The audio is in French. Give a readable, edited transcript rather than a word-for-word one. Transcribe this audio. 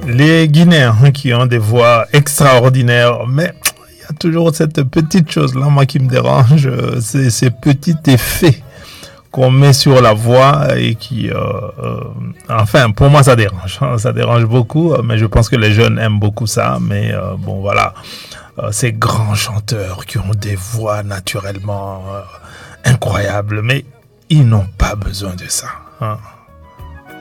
les Guinéens qui ont des voix extraordinaires, mais il y a toujours cette petite chose-là, moi, qui me dérange, c'est ces petits effets qu'on met sur la voix et qui, enfin, pour moi, ça dérange. Ça dérange beaucoup, mais je pense que les jeunes aiment beaucoup ça. Mais bon, voilà, ces grands chanteurs qui ont des voix naturellement incroyables, mais ils n'ont pas besoin de ça. Hein.